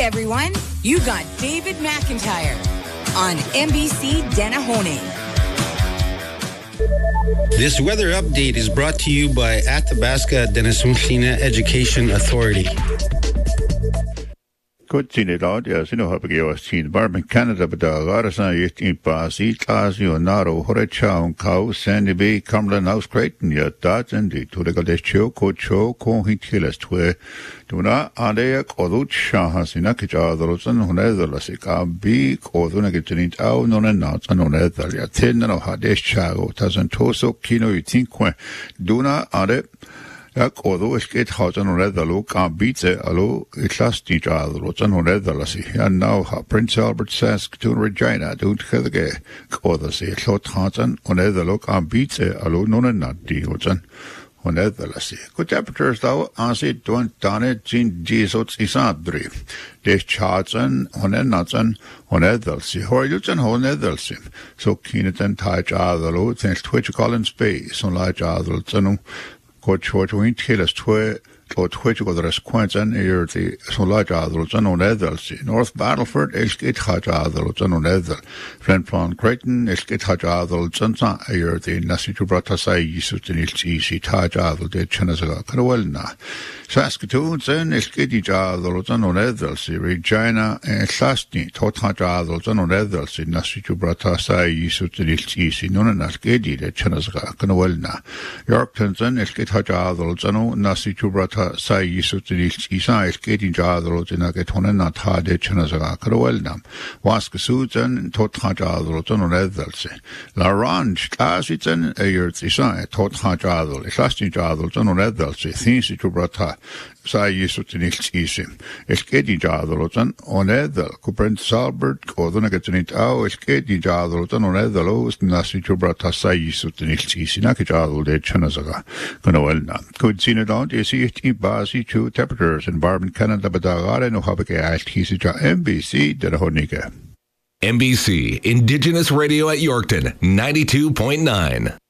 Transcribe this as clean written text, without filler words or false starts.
everyone. You got David McIntyre on NBC Denahone. This weather update is brought to you by Athabasca Denisoonslina Education Authority. Good seen it out, yes, you know how big you was seen. Barbin Canada, but the Garrison, in Basi, Tasio, Naro, Horechow, Cow, Sandy Bay, Cumberland House, Creighton, yet that's indeed to the Gadesho, Cocho, Cohin Tillis, where do not Adea, Kodut, Shahas, in Akicha, the Rosen, Honetherlasika, big, or the Negatinit, out, non and not, and on ether, yet 10 and a Hades Chago, Tazan Toso, Kino, you think, when do not Ade. Although it's get hot and red the look and beats it, allo, it lasts each other, and red the lassie. And now Prince Albert says to Regina, don't get the gay. Other say, Clot Hansen, on the look and beats it, allo, none and not deals on the lassie. Good temperatures, though, as it don't done it, Jean Jesus is not brief. This charts and on the nuts and on the lassie. Horjus and on the lassie. So keen it and tight other load, thanks Twitch Collins Space, on large other, and Coach Wayne Taylor's twitch go the resquentan here the Solaj Adults and on Edelsy. North Battleford, Elskit Haj Adults and on Edel. Flintplan Creighton, Elskit Haj Adults and here the Nasitu Bratasai Yisutin Ilchi Taj Adult de Chenazaga Carawelna. Saskatoon, then Elskit Adults and on Edelsy. Regina and Slasny, Tot Haj Adults and on Edelsy. Nasitu Bratasai Yisutin Ilchi, Nonaskedi de Chenazaga Carawelna. Yorkton, then Elskit Haj Adults and on Nasitu Bratasai. Sai Yisutinil Isa getting Jadros in a getona not hard Chenazaga Carawelnam. Waskasutan, Tot Hajadroton or Edelse. La Ranch, Classitan, a year Isa, Tot Hajadol, a Clasting Jadroton or Edelse, things to Brata. Sai Yisutinil Isim. Es getting Jadroton on Edel, Cuprent Salbert, Codonagetinit Au, es getting Jadroton on Edelos, Nasi to Brata Sai Yisutinil Isinakajadol de Chenazaga Carawelnam. Could see it out, you see it. Basi 2 temperatures in Barbin, Canada, Badagara, no Habake, Altisija, NBC, Denahone. NBC, Indigenous Radio at Yorkton, 92.9.